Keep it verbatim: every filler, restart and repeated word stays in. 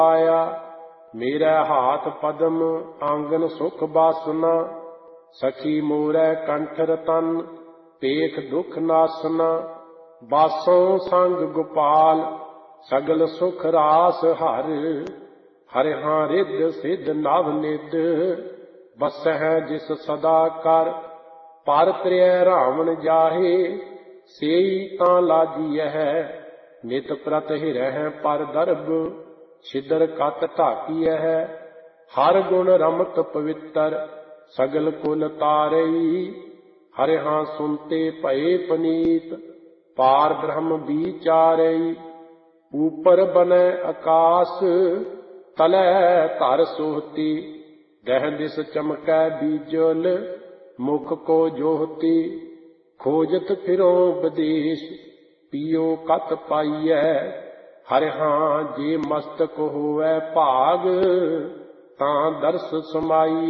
आया। मेरा हाथ पद्म आंगन सुख बासना। सखी मोरै कंठ रतन पेख दुख नासना। बासों संग गोपाल सगल सुख रास हर। हरिहां रिद सिद्ध नव निद बसਹਿ जिस सदा कर। पर त्रिय रावण जाहे सेई तां लाजियह। नित प्रत हिरह पर दरब छिदर कत ढाकीयह। हर गुण रमत पवित्र सगल कुल तारई। हरिहां सुनते भये पनीत पार ब्रह्म विचारई। ऊपर बनै आकाश तलै धर सोहती। दह दिस चमकै बीजल मुख को जोहती। खोजत फिरो विदेश पियो कत पाइयै। हरिहां जे मस्तक होवै भाग तां दर्श समाइयै।